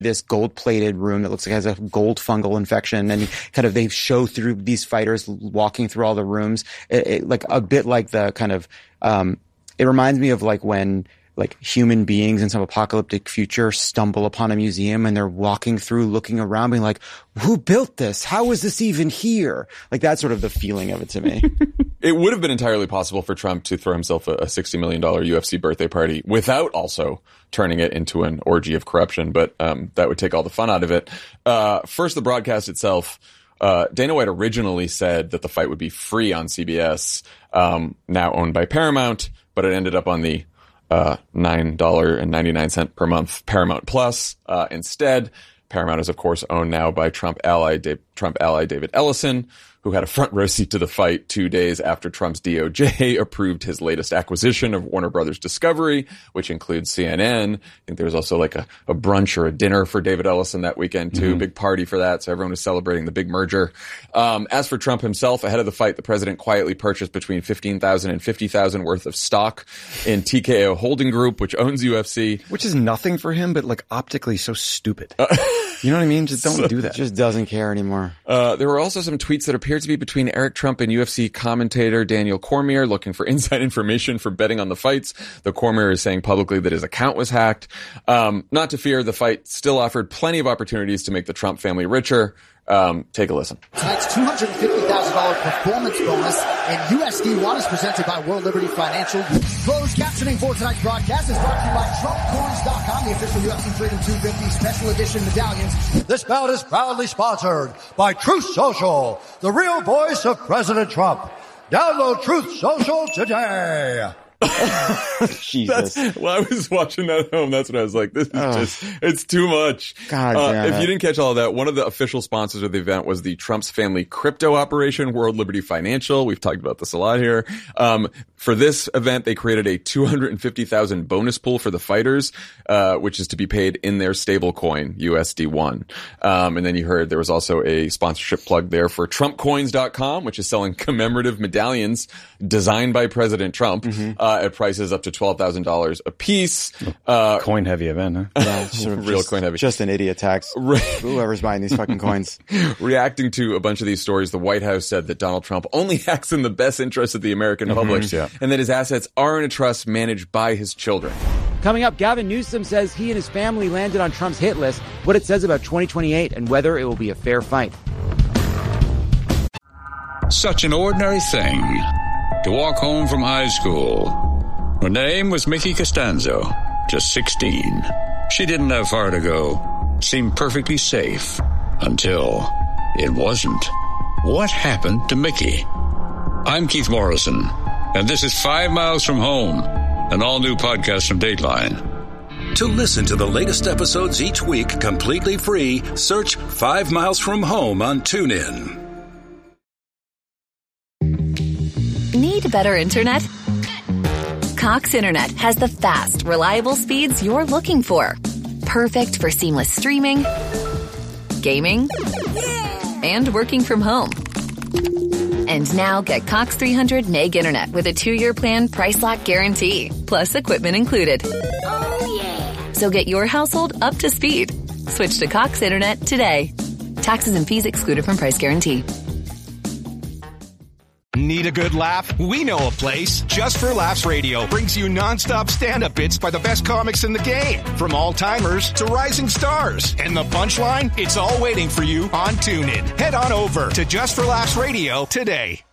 this gold-plated room that looks like it has a gold fungal infection, and they show through these fighters walking through all the rooms, like a bit like the kind of it reminds me of like when like human beings in some apocalyptic future stumble upon a museum and they're walking through, looking around, being like, who built this? How is this even here? Like, that's sort of the feeling of it to me. It would have been entirely possible for Trump to throw himself a $60 million UFC birthday party without also turning it into an orgy of corruption, but that would take all the fun out of it. First, the broadcast itself. Dana White originally said that the fight would be free on CBS, now owned by Paramount, but it ended up on the $9.99 per month Paramount Plus. Instead, Paramount is, of course, owned now by Trump ally David Ellison, who had a front row seat to the fight 2 days after Trump's DOJ approved his latest acquisition of Warner Brothers Discovery, which includes CNN. I think there was also like a brunch or a dinner for David Ellison that weekend too. Big party for that. So everyone was celebrating the big merger. As for Trump himself, ahead of the fight, the president quietly purchased between $15,000 and $50,000 worth of stock in TKO Holding Group, which owns UFC. Which is nothing for him, but like optically so stupid. You know what I mean? Just don't do that. Just doesn't care anymore. There were also some tweets that appeared to be between Eric Trump and UFC commentator Daniel Cormier looking for inside information for betting on the fights. The Cormier is saying publicly that his account was hacked. Not to fear, the fight still offered plenty of opportunities to make the Trump family richer. Take a listen. Tonight's $250,000 performance bonus in USD1 is presented by World Liberty Financial. Closed captioning for tonight's broadcast is brought to you by TrumpCoins.com, the official UFC Freedom 250 special edition medallions. This bout is proudly sponsored by Truth Social, the real voice of President Trump. Download Truth Social today. Jesus. Well, I was watching that at home. That's when I was like, this is just, it's too much. God damn if you didn't catch all of that, one of the official sponsors of the event was the Trump's family crypto operation, World Liberty Financial. We've talked about this a lot here. For this event, they created a $250,000 bonus pool for the fighters, which is to be paid in their stable coin, USD1. And then you heard there was also a sponsorship plug there for TrumpCoins.com, which is selling commemorative medallions designed by President Trump, at prices up to $12,000 a piece. Coin heavy event, huh? Yeah, sort of real coin heavy. Just an idiot tax. Whoever's buying these fucking coins. Reacting to a bunch of these stories, the White House said that Donald Trump only acts in the best interest of the American public, and that his assets are in a trust managed by his children. Coming up, Gavin Newsom says he and his family landed on Trump's hit list, what it says about 2028, and whether it will be a fair fight. Such an ordinary thing to walk home from high school. Her name was Mickey Costanzo, just 16. She didn't have far to go, seemed perfectly safe, until it wasn't. What happened to Mickey? I'm Keith Morrison, and this is 5 Miles from Home, an all-new podcast from Dateline. To listen to the latest episodes each week completely free, search 5 Miles from Home on TuneIn. Need better internet? Cox Internet has the fast, reliable speeds you're looking for. Perfect for seamless streaming, gaming, and working from home. And now get Cox 300 meg internet with a 2-year plan price lock guarantee, plus equipment included. Oh, yeah. So get your household up to speed. Switch to Cox Internet today. Taxes and fees excluded from price guarantee. Need a good laugh? We know a place. Just for Laughs Radio brings you nonstop stand-up bits by the best comics in the game. From all-timers to rising stars. And the punchline? It's all waiting for you on TuneIn. Head on over to Just for Laughs Radio today.